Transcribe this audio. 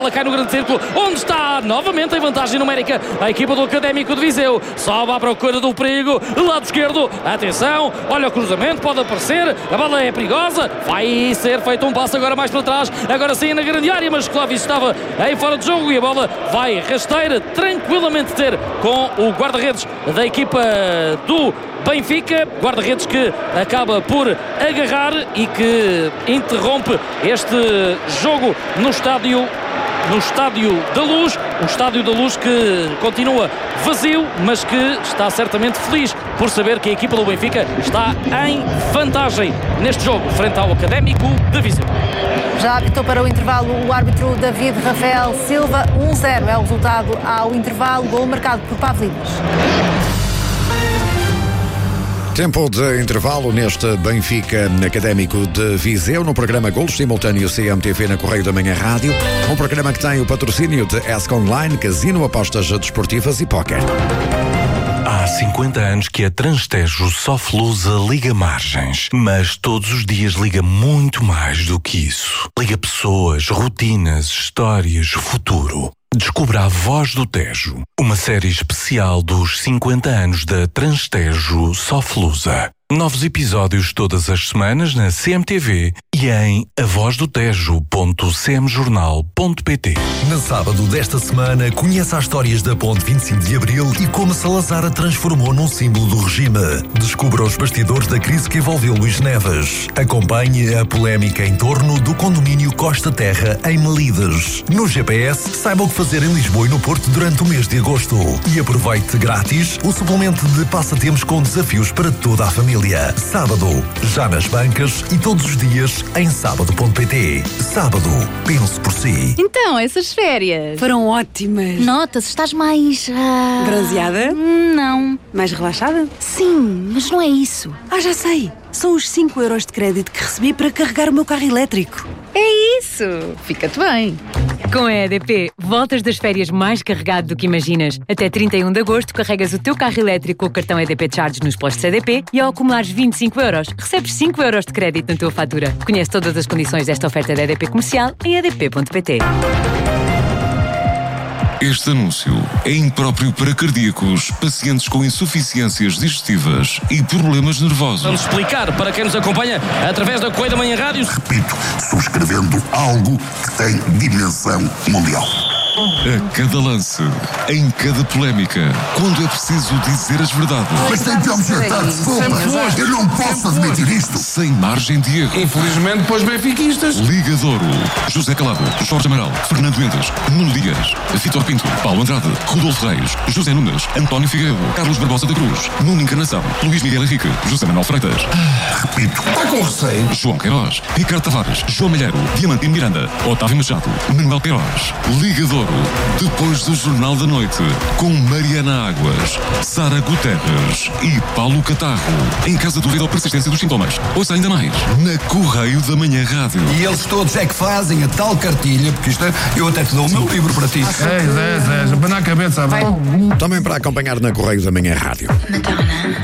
Ela cai no grande círculo, onde está novamente em vantagem numérica a equipa do Académico de Viseu. Sobe à procura do perigo, lado esquerdo, atenção, olha o cruzamento, pode aparecer, a bola é perigosa, vai ser feito um passo agora mais para trás, agora sim na grande área, mas Clóvis estava em fora de jogo e a bola vai rasteira, tranquilamente ter com o guarda-redes da equipa do Benfica, guarda-redes que acaba por agarrar e que interrompe este jogo no Estádio da Luz, um Estádio da Luz que continua vazio, mas que está certamente feliz por saber que a equipa do Benfica está em vantagem neste jogo, frente ao Académico de Viseu. Já apitou para o intervalo o árbitro David Rafael Silva, 1-0 é o resultado ao intervalo, gol marcado por Pavlidis. Tempo de intervalo neste Benfica Académico de Viseu, no programa Golos Simultâneo CMTV na Correio da Manhã Rádio. Um programa que tem o patrocínio de ESC Online, Casino, apostas desportivas e póquer. Há 50 anos que a Transtejo Soflusa liga margens, mas todos os dias liga muito mais do que isso. Liga pessoas, rotinas, histórias, futuro. Descubra A Voz do Tejo, uma série especial dos 50 anos da Transtejo Soflusa. Novos episódios todas as semanas na CMTV e em avozdotejo.cmjornal.pt. Na sábado desta semana, conheça as histórias da Ponte 25 de Abril e como Salazar a transformou num símbolo do regime. Descubra os bastidores da crise que envolveu Luís Neves. Acompanhe a polémica em torno do condomínio Costa Terra em Melides. No GPS, saiba o que fazer em Lisboa e no Porto durante o mês de agosto. E aproveite grátis o suplemento de passatempos com desafios para toda a família. Sábado, já nas bancas e todos os dias em sábado.pt. Sábado, pense por si. Então, essas férias foram ótimas. Nota-se, estás mais... Bronzeada? Não. Mais relaxada? Sim, mas não é isso. Já sei. São os 5 euros de crédito que recebi para carregar o meu carro elétrico. É isso. Fica-te bem. Com a EDP, voltas das férias mais carregado do que imaginas. Até 31 de agosto, carregas o teu carro elétrico com o cartão EDP Charge nos postos EDP e ao acumulares 25 euros, recebes 5 euros de crédito na tua fatura. Conhece todas as condições desta oferta da EDP Comercial em edp.pt. Este anúncio é impróprio para cardíacos, pacientes com insuficiências digestivas e problemas nervosos. Vamos explicar para quem nos acompanha através da Correio da Manhã Rádio. Repito, subscrevendo algo que tem dimensão mundial. A cada lance, em cada polémica, quando é preciso dizer as verdades. Mas tem que objetar desculpas. Eu não posso admitir isto. Sem margem de erro. Infelizmente, pois benfiquistas. Liga de Ouro. José Calado, Jorge Amaral, Fernando Mendes, Nuno Dias, Vítor Pinto, Paulo Andrade, Rodolfo Reis, José Nunes, António Figueiredo, Carlos Barbosa da Cruz, Nuno Encarnação, Luís Miguel Henrique, José Manuel Freitas. Repito. Está com receio. João Queiroz, Ricardo Tavares, João Malheiro, Diamantino Miranda, Otávio Machado, Manuel Queiroz. Liga de Ouro. Depois do Jornal da Noite, com Mariana Águas, Sara Guterres e Paulo Catarro. Em caso de dúvida ou persistência dos sintomas, ouça ainda mais na Correio da Manhã Rádio. E eles todos é que fazem a tal cartilha, porque isto é, eu até te dou o meu livro para ti. Para na cabeça, vai. Também para acompanhar na Correio da Manhã Rádio.